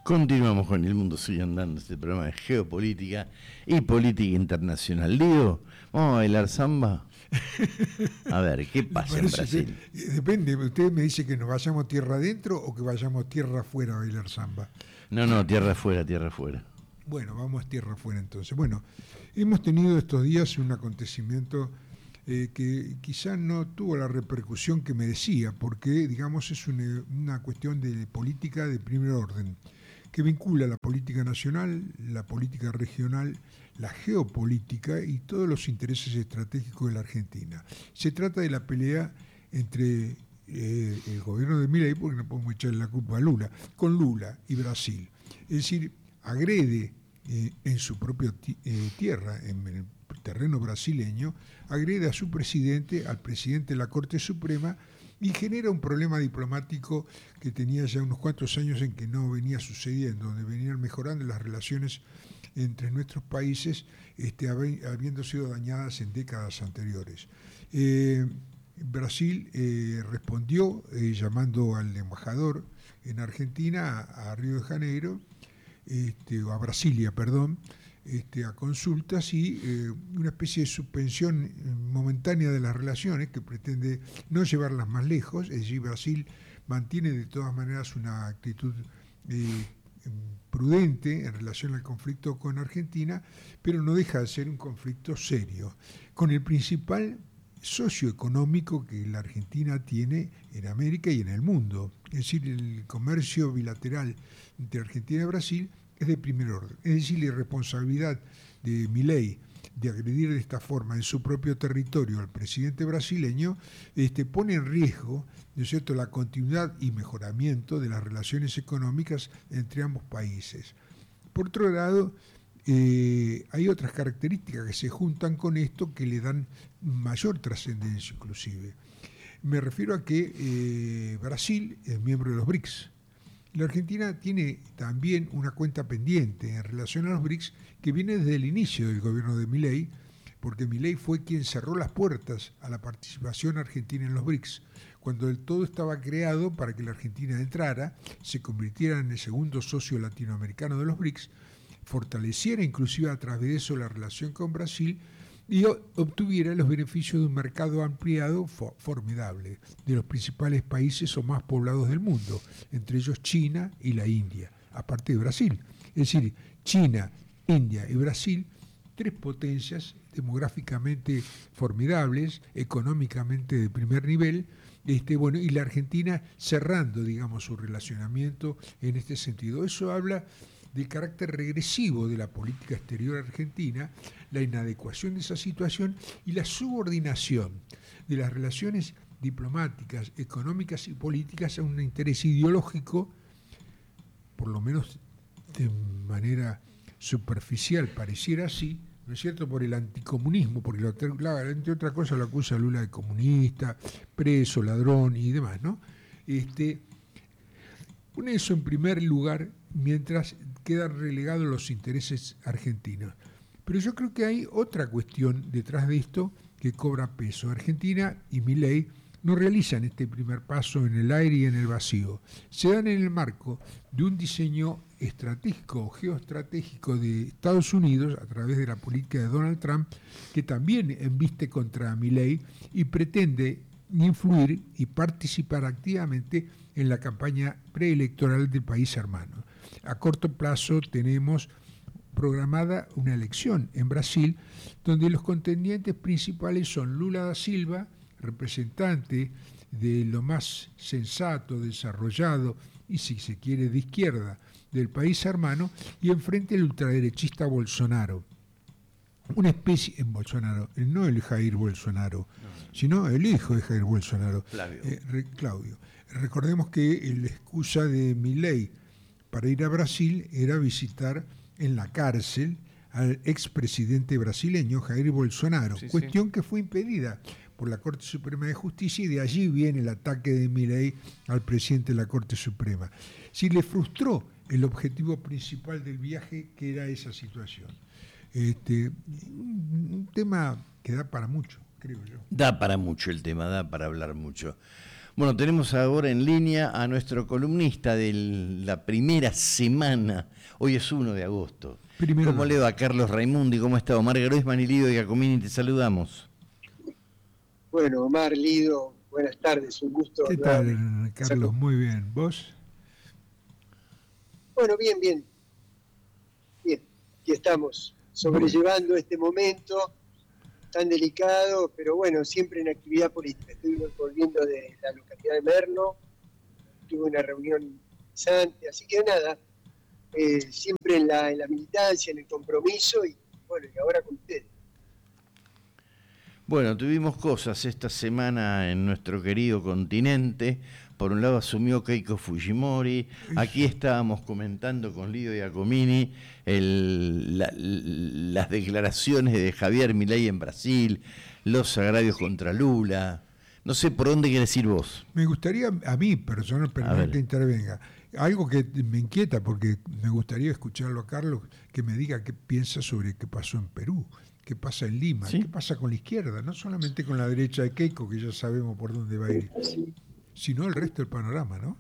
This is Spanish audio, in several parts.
Continuamos con El Mundo Sigue Andando, este programa de geopolítica y política internacional. Lío, ¿vamos a bailar samba? A ver, ¿qué pasa en Brasil? Depende, usted me dice que nos vayamos tierra adentro o que vayamos tierra afuera a bailar samba. No, tierra afuera, tierra afuera. Bueno, vamos tierra afuera entonces. Bueno, hemos tenido estos días un acontecimiento que quizá no tuvo la repercusión que merecía, porque, digamos, es una cuestión de política de primer orden, que vincula la política nacional, la política regional, la geopolítica y todos los intereses estratégicos de la Argentina. Se trata de la pelea entre el gobierno de Milei, porque no podemos echarle la culpa a Lula, con Lula y Brasil. Es decir, agrede en su propia tierra, en el terreno brasileño, agrede a su presidente, al presidente de la Corte Suprema, y genera un problema diplomático que tenía ya unos cuantos años en que no venía sucediendo, donde venían mejorando las relaciones entre nuestros países, habiendo sido dañadas en décadas anteriores. Brasil respondió llamando al embajador en Argentina, a Río de Janeiro, o a Brasilia, perdón, a consultas y una especie de suspensión momentánea de las relaciones que pretende no llevarlas más lejos. Es decir, Brasil mantiene de todas maneras una actitud prudente en relación al conflicto con Argentina, pero no deja de ser un conflicto serio, con el principal socio económico que la Argentina tiene en América y en el mundo. Es decir, el comercio bilateral entre Argentina y Brasil es de primer orden. Es decir, la irresponsabilidad de Milei de agredir de esta forma en su propio territorio al presidente brasileño pone en riesgo, ¿no es cierto?, la continuidad y mejoramiento de las relaciones económicas entre ambos países. Por otro lado, hay otras características que se juntan con esto que le dan mayor trascendencia inclusive. Me refiero a que Brasil es miembro de los BRICS. La Argentina tiene también una cuenta pendiente en relación a los BRICS que viene desde el inicio del gobierno de Milei, porque Milei fue quien cerró las puertas a la participación argentina en los BRICS, cuando el todo estaba creado para que la Argentina entrara, se convirtiera en el segundo socio latinoamericano de los BRICS, fortaleciera inclusive a través de eso la relación con Brasil y obtuviera los beneficios de un mercado ampliado formidable de los principales países o más poblados del mundo, entre ellos China y la India, aparte de Brasil. Es decir, China, India y Brasil, tres potencias demográficamente formidables, económicamente de primer nivel, y la Argentina cerrando, digamos, su relacionamiento en este sentido. Eso habla del carácter regresivo de la política exterior argentina, la inadecuación de esa situación y la subordinación de las relaciones diplomáticas, económicas y políticas a un interés ideológico, por lo menos de manera superficial pareciera así, ¿no es cierto?, por el anticomunismo, porque entre otras cosas lo acusa a Lula de comunista, preso, ladrón y demás, ¿no? Pone eso en primer lugar mientras quedan relegados los intereses argentinos. Pero yo creo que hay otra cuestión detrás de esto que cobra peso. Argentina y Milei no realizan este primer paso en el aire y en el vacío. Se dan en el marco de un diseño estratégico o geoestratégico de Estados Unidos a través de la política de Donald Trump, que también embiste contra Milei y pretende influir y participar activamente en la campaña preelectoral del país hermano. A corto plazo tenemos programada una elección en Brasil donde los contendientes principales son Lula da Silva, representante de lo más sensato, desarrollado y, si se quiere, de izquierda del país hermano, y enfrente el ultraderechista Bolsonaro. Una especie en Bolsonaro, no el Jair Bolsonaro, sino el hijo de Jair Bolsonaro, Claudio. Recordemos que la excusa de Milei para ir a Brasil era visitar en la cárcel al expresidente brasileño Jair Bolsonaro, cuestión que fue impedida por la Corte Suprema de Justicia, y de allí viene el ataque de Milei al presidente de la Corte Suprema. Si le frustró el objetivo principal del viaje, que era esa situación. Un tema que da para mucho, creo yo. Da para mucho el tema, da para hablar mucho. Bueno, tenemos ahora en línea a nuestro columnista de la primera semana. Hoy es 1 de agosto. ¿Cómo le va, Carlos Raimundi? ¿Cómo está? Omar Groisman y Lido Giacomini, te saludamos. Bueno, Omar, Lido, buenas tardes, un gusto. ¿Qué tal, Carlos? Muy bien. ¿Vos? Bueno, bien. Bien, aquí estamos, sobrellevando este momento tan delicado, pero bueno, siempre en actividad política. Estoy volviendo de la localidad de Merlo, tuve una reunión interesante, así que nada, siempre en la militancia, en el compromiso, y bueno, y ahora con ustedes. Bueno, tuvimos cosas esta semana en nuestro querido continente. Por un lado asumió Keiko Fujimori. Aquí estábamos comentando con Lido Giacomini las declaraciones de Javier Milei en Brasil, los agravios contra Lula. No sé por dónde querés ir vos. Me gustaría, a mí personal, perdón que intervenga, algo que me inquieta, porque me gustaría escucharlo a Carlos, que me diga qué piensa sobre qué pasó en Perú. ¿Qué pasa en Lima? ¿Sí? ¿Qué pasa con la izquierda? No solamente con la derecha de Keiko, que ya sabemos por dónde va a ir, sino el resto del panorama, ¿no?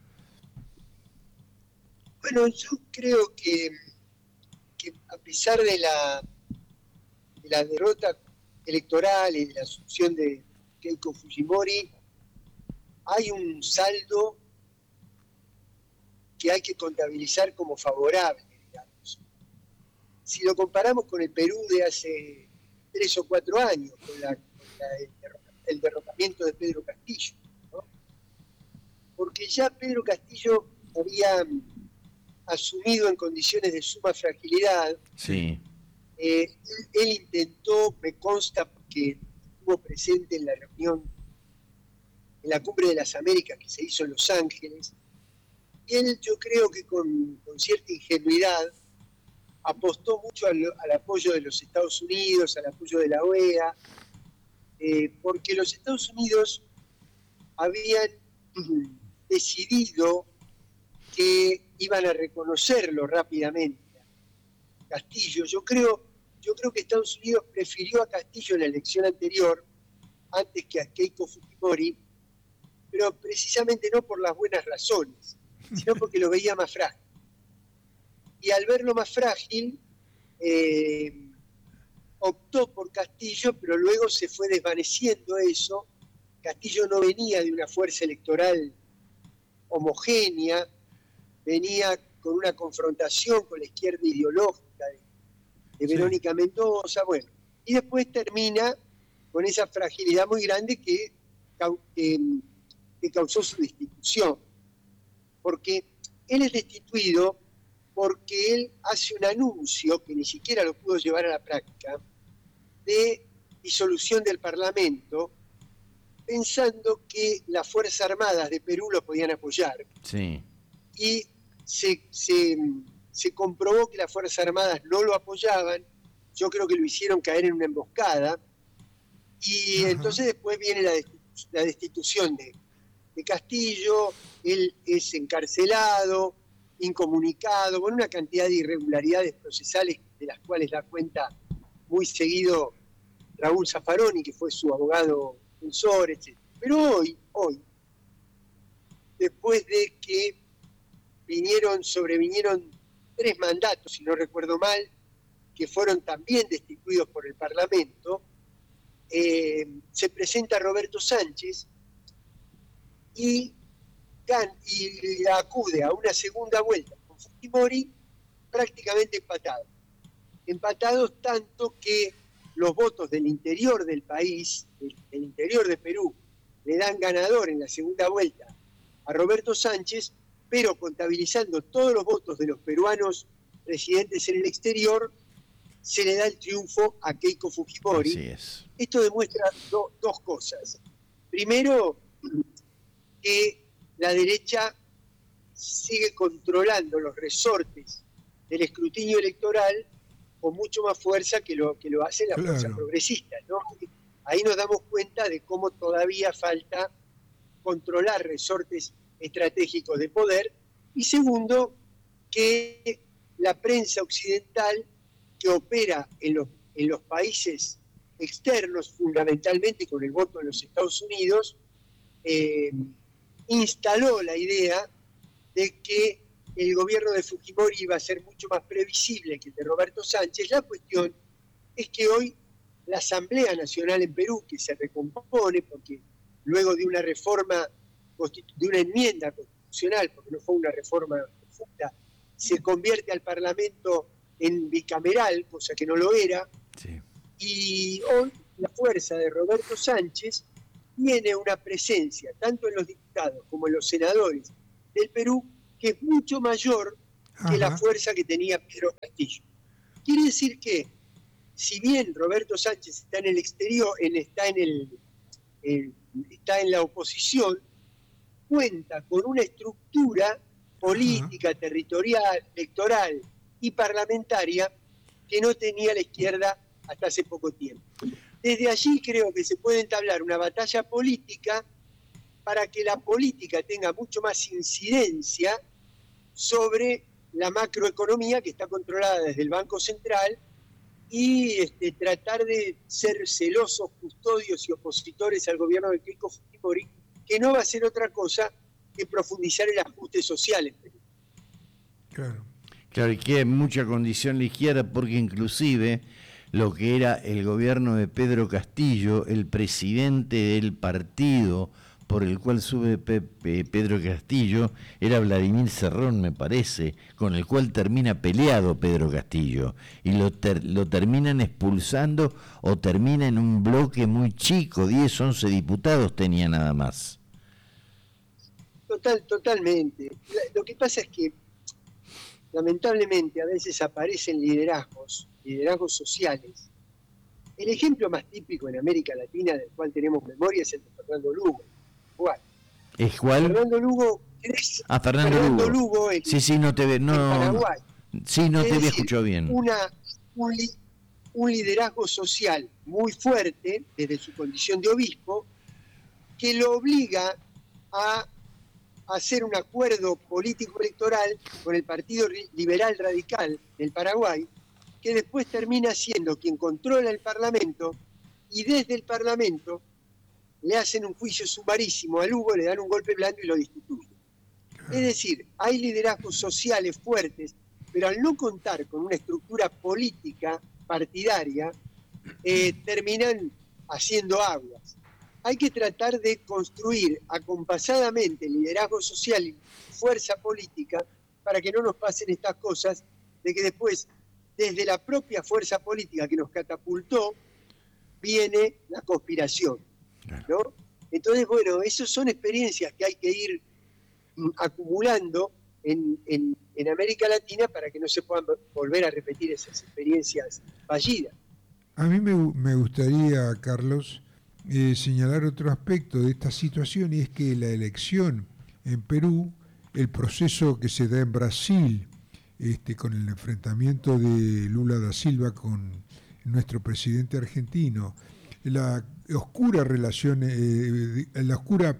Bueno, yo creo que a pesar de la derrota electoral y de la asunción de Keiko Fujimori, hay un saldo que hay que contabilizar como favorable, digamos. Si lo comparamos con el Perú de hace 3 o 4 años, con el derrocamiento de Pedro Castillo, ¿no? Porque ya Pedro Castillo había asumido en condiciones de suma fragilidad. Sí. Él intentó, me consta que estuvo presente en la reunión, en la Cumbre de las Américas que se hizo en Los Ángeles, y él, yo creo que con cierta ingenuidad, apostó mucho al apoyo de los Estados Unidos, al apoyo de la OEA, porque los Estados Unidos habían decidido que iban a reconocerlo rápidamente. Castillo, yo creo que Estados Unidos prefirió a Castillo en la elección anterior antes que a Keiko Fujimori, pero precisamente no por las buenas razones, sino porque lo veía más frágil. Y al verlo más frágil, optó por Castillo, pero luego se fue desvaneciendo eso. Castillo no venía de una fuerza electoral homogénea, venía con una confrontación con la izquierda ideológica de Verónica Mendoza, bueno, y después termina con esa fragilidad muy grande que causó su destitución, porque él es destituido porque él hace un anuncio, que ni siquiera lo pudo llevar a la práctica, de disolución del Parlamento, pensando que las Fuerzas Armadas de Perú lo podían apoyar. Sí. Y se comprobó que las Fuerzas Armadas no lo apoyaban. Yo creo que lo hicieron caer en una emboscada. Y entonces después viene la destitución de Castillo. Él es encarcelado, incomunicado, con una cantidad de irregularidades procesales de las cuales da cuenta muy seguido Raúl Zaffaroni, que fue su abogado defensor, etc. Pero hoy, después de que sobrevinieron 3 mandatos, si no recuerdo mal, que fueron también destituidos por el Parlamento, se presenta Roberto Sánchez y acude a una segunda vuelta con Fujimori prácticamente empatados tanto que los votos del interior del país, del interior de Perú, le dan ganador en la segunda vuelta a Roberto Sánchez, pero contabilizando todos los votos de los peruanos residentes en el exterior, se le da el triunfo a Keiko Fujimori. Así es. Esto demuestra dos cosas. Primero, que la derecha sigue controlando los resortes del escrutinio electoral con mucho más fuerza que lo hacen las fuerzas progresistas, ¿no? Ahí nos damos cuenta de cómo todavía falta controlar resortes estratégicos de poder. Y segundo, que la prensa occidental que opera en los países externos, fundamentalmente con el voto de los Estados Unidos, instaló la idea de que el gobierno de Fujimori iba a ser mucho más previsible que el de Roberto Sánchez. La cuestión es que hoy la Asamblea Nacional en Perú, que se recompone porque luego de una reforma, de una enmienda constitucional, porque no fue una reforma profunda, se convierte al Parlamento en bicameral, cosa que no lo era, sí. Y hoy la fuerza de Roberto Sánchez tiene una presencia, tanto en los diputados como en los senadores del Perú, que es mucho mayor que la fuerza que tenía Pedro Castillo. Quiere decir que, si bien Roberto Sánchez está en el exterior, está en la oposición, cuenta con una estructura política, territorial, electoral y parlamentaria que no tenía la izquierda hasta hace poco tiempo. Desde allí creo que se puede entablar una batalla política para que la política tenga mucho más incidencia sobre la macroeconomía, que está controlada desde el Banco Central, y tratar de ser celosos custodios y opositores al gobierno de Keiko Fujimori, que no va a ser otra cosa que profundizar el ajuste social en Perú. Claro, y que hay mucha condición la izquierda, porque inclusive lo que era el gobierno de Pedro Castillo, el presidente del partido por el cual sube Pedro Castillo, era Vladimir Cerrón, me parece, con el cual termina peleado Pedro Castillo, y lo terminan expulsando, o termina en un bloque muy chico, 10, 11 diputados tenía nada más. Totalmente. Lo que pasa es que, lamentablemente, a veces aparecen liderazgos sociales. El ejemplo más típico en América Latina del cual tenemos memoria es el de Fernando Lugo. ¿Es cuál? Fernando Lugo. Fernando Lugo sí, no te ve, no. Paraguay. Sí, no te había escuchado bien. Un liderazgo social muy fuerte desde su condición de obispo, que lo obliga a hacer un acuerdo político electoral con el Partido Liberal Radical del Paraguay, que después termina siendo quien controla el Parlamento, y desde el Parlamento le hacen un juicio sumarísimo a Lugo, le dan un golpe blando y lo destituyen. Es decir, hay liderazgos sociales fuertes, pero al no contar con una estructura política partidaria, terminan haciendo aguas. Hay que tratar de construir acompasadamente liderazgo social y fuerza política para que no nos pasen estas cosas de que después, desde la propia fuerza política que nos catapultó, viene la conspiración, ¿no? Entonces, bueno, esas son experiencias que hay que ir acumulando en América Latina para que no se puedan volver a repetir esas experiencias fallidas. A mí me gustaría, Carlos, señalar otro aspecto de esta situación, y es que la elección en Perú, el proceso que se da en Brasil, con el enfrentamiento de Lula da Silva con nuestro presidente argentino, la oscura relación, la oscura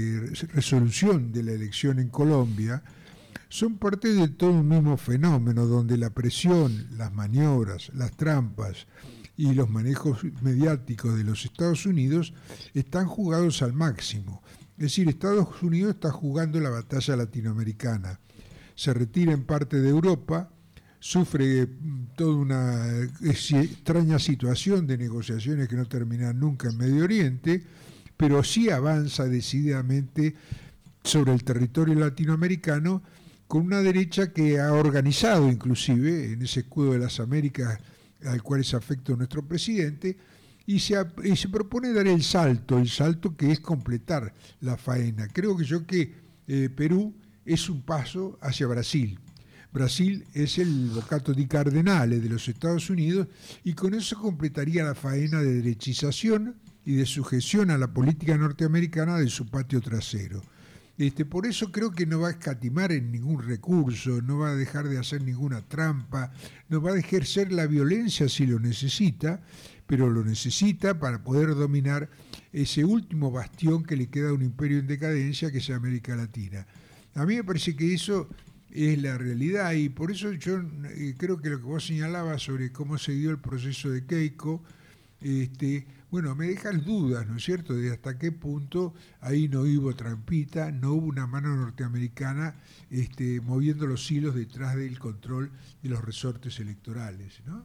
resolución de la elección en Colombia, son parte de todo un mismo fenómeno donde la presión, las maniobras, las trampas y los manejos mediáticos de los Estados Unidos están jugados al máximo. Es decir, Estados Unidos está jugando la batalla latinoamericana. Se retira en parte de Europa, sufre toda una extraña situación de negociaciones que no terminan nunca en Medio Oriente, pero sí avanza decididamente sobre el territorio latinoamericano con una derecha que ha organizado inclusive en ese escudo de las Américas al cual es afecto nuestro presidente, y se propone dar el salto que es completar la faena. Creo que Perú es un paso hacia Brasil. Brasil es el Bocato di Cardenale de los Estados Unidos, y con eso completaría la faena de derechización y de sujeción a la política norteamericana de su patio trasero. Por eso creo que no va a escatimar en ningún recurso, no va a dejar de hacer ninguna trampa, no va a ejercer la violencia si lo necesita, pero lo necesita para poder dominar ese último bastión que le queda a un imperio en decadencia, que es América Latina. A mí me parece que eso es la realidad, y por eso yo creo que lo que vos señalabas sobre cómo se dio el proceso de Keiko, Bueno, me dejan dudas, ¿no es cierto?, de hasta qué punto ahí no hubo trampita, no hubo una mano norteamericana moviendo los hilos detrás del control de los resortes electorales, ¿no?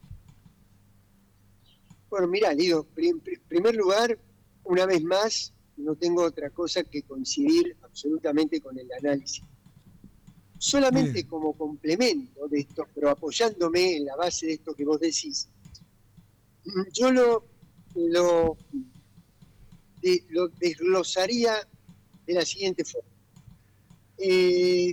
Bueno, mira, Lido, en primer lugar, una vez más, no tengo otra cosa que coincidir absolutamente con el análisis. Solamente Bien. como complemento de esto, pero apoyándome en la base de esto que vos decís, yo lo desglosaría de la siguiente forma. El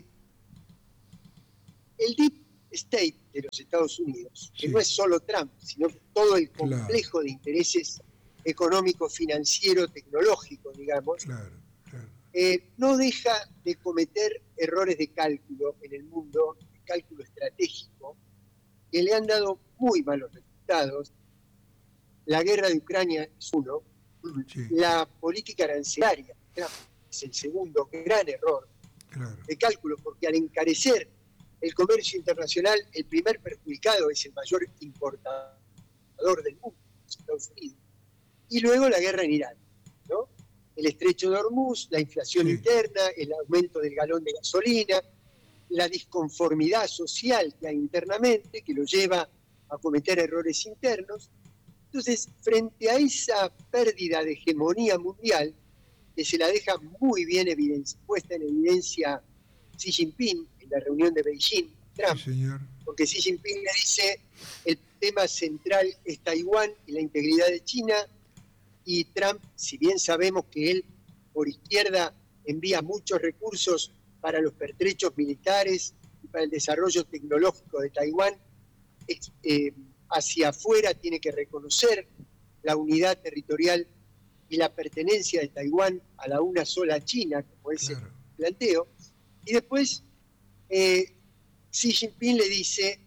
Deep State de los Estados Unidos, que no es solo Trump, sino todo el complejo de intereses económico, financiero, tecnológico, digamos, no deja de cometer errores de cálculo en el mundo, de cálculo estratégico, que le han dado muy malos resultados. La guerra de Ucrania es uno, la política arancelaria es el segundo gran error de cálculo, porque al encarecer el comercio internacional, el primer perjudicado es el mayor importador del mundo, los Estados Unidos. Y luego la guerra en Irán, ¿no? El estrecho de Hormuz, la inflación interna, el aumento del galón de gasolina, la disconformidad social que hay internamente, que lo lleva a cometer errores internos. Entonces, frente a esa pérdida de hegemonía mundial, que se la deja muy bien puesta en evidencia Xi Jinping en la reunión de Beijing, Trump, porque Xi Jinping le dice el tema central es Taiwán y la integridad de China, y Trump, si bien sabemos que él por izquierda envía muchos recursos para los pertrechos militares y para el desarrollo tecnológico de Taiwán, hacia afuera tiene que reconocer la unidad territorial y la pertenencia de Taiwán a la una sola China, como es el planteo. Y después Xi Jinping le dice,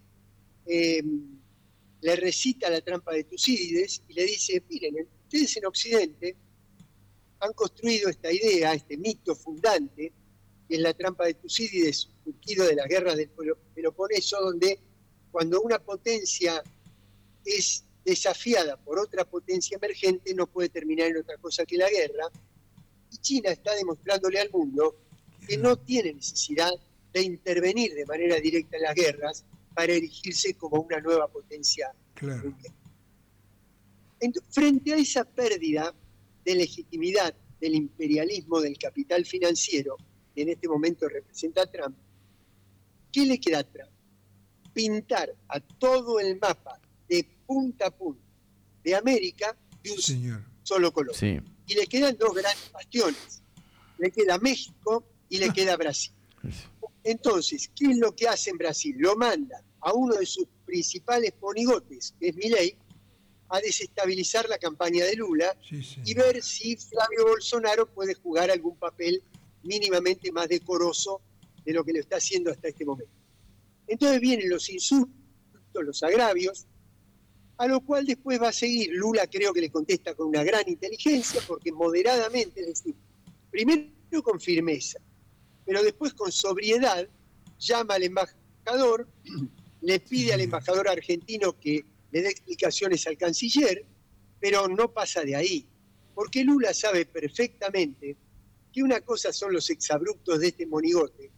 le recita la trampa de Tucídides y le dice, miren, ustedes en Occidente han construido esta idea, este mito fundante, que es la trampa de Tucídides, surgido de las guerras del Peloponeso, donde cuando una potencia es desafiada por otra potencia emergente, no puede terminar en otra cosa que la guerra. Y China está demostrándole al mundo que no tiene necesidad de intervenir de manera directa en las guerras para erigirse como una nueva potencia mundial. Entonces, frente a esa pérdida de legitimidad del imperialismo del capital financiero, que en este momento representa a Trump, ¿qué le queda a Trump? Pintar a todo el mapa de punta a punta de América de un solo color. Sí. Y le quedan dos grandes bastiones. Le queda México y le queda Brasil. Entonces, ¿qué es lo que hace en Brasil? Lo manda a uno de sus principales monigotes, que es Milei, a desestabilizar la campaña de Lula y ver si Flavio Bolsonaro puede jugar algún papel mínimamente más decoroso de lo que lo está haciendo hasta este momento. Entonces vienen los insultos, los agravios, a lo cual después va a seguir. Lula creo que le contesta con una gran inteligencia, porque moderadamente, es decir, primero con firmeza, pero después con sobriedad, llama al embajador, le pide al embajador argentino que le dé explicaciones al canciller, pero no pasa de ahí, porque Lula sabe perfectamente que una cosa son los exabruptos de este monigote,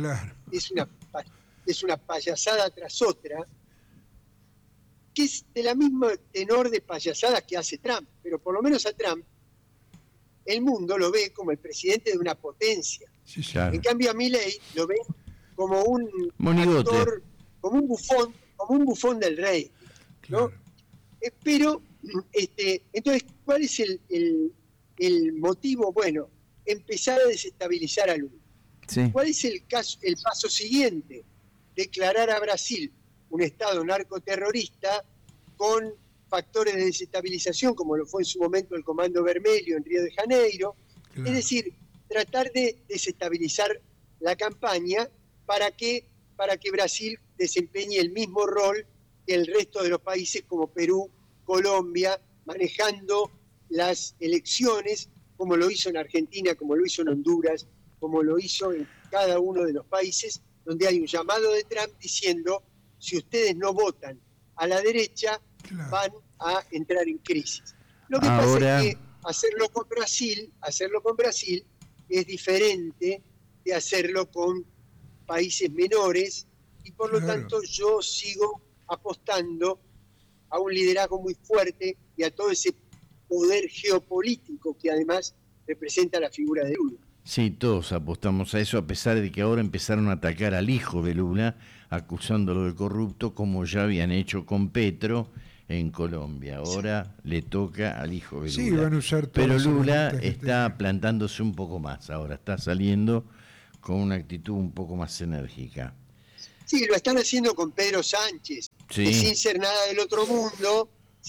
es una payasada tras otra, que es de la misma tenor de payasadas que hace Trump, pero por lo menos a Trump el mundo lo ve como el presidente de una potencia. En cambio a Milei lo ve como un actor, como un bufón del rey, ¿no? Pero entonces, ¿cuál es el motivo? Bueno, empezar a desestabilizar a Lula. ¿Cuál es el paso siguiente? Declarar a Brasil un estado narcoterrorista con factores de desestabilización, como lo fue en su momento el Comando Vermelho en Río de Janeiro. Es decir, tratar de desestabilizar la campaña para que Brasil desempeñe el mismo rol que el resto de los países como Perú, Colombia, manejando las elecciones, como lo hizo en Argentina, como lo hizo en Honduras, como lo hizo en cada uno de los países, donde hay un llamado de Trump diciendo, si ustedes no votan a la derecha, van a entrar en crisis. Lo que pasa es que hacerlo con Brasil es diferente de hacerlo con países menores, y por lo tanto yo sigo apostando a un liderazgo muy fuerte y a todo ese poder geopolítico que además representa la figura de Lula. Sí, todos apostamos a eso, a pesar de que ahora empezaron a atacar al hijo de Lula, acusándolo de corrupto, como ya habían hecho con Petro en Colombia. Ahora le toca al hijo de Lula. Sí, van a usar pero Lula está plantándose un poco más, ahora está saliendo con una actitud un poco más enérgica. Sí, lo están haciendo con Pedro Sánchez, que sin ser nada del otro mundo,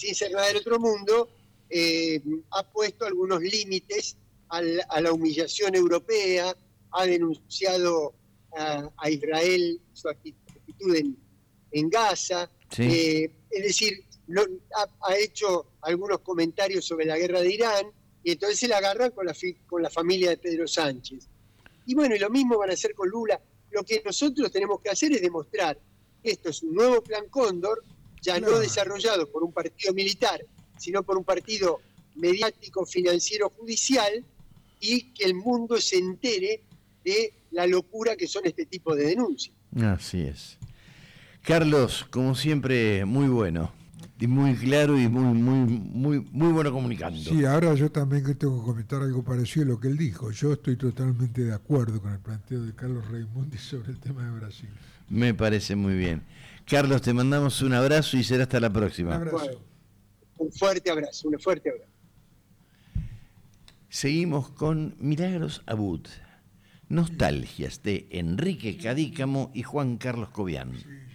ha puesto algunos límites a la humillación europea, ha denunciado a Israel su actitud en Gaza, es decir, ha hecho algunos comentarios sobre la guerra de Irán, y entonces se la agarran con la familia de Pedro Sánchez. Y bueno, y lo mismo van a hacer con Lula. Lo que nosotros tenemos que hacer es demostrar que esto es un nuevo plan Cóndor, ya no desarrollado por un partido militar, sino por un partido mediático, financiero, judicial, y que el mundo se entere de la locura que son este tipo de denuncias. Así es. Carlos, como siempre, muy bueno, y muy claro y muy bueno comunicando. Sí, ahora yo también tengo que comentar algo parecido a lo que él dijo. Yo estoy totalmente de acuerdo con el planteo de Carlos Raimundi sobre el tema de Brasil. Me parece muy bien. Carlos, te mandamos un abrazo y será hasta la próxima. Un abrazo. Bueno, un fuerte abrazo. Seguimos con Milagros Abud, Nostalgias de Enrique Cadícamo y Juan Carlos Cobian. Sí.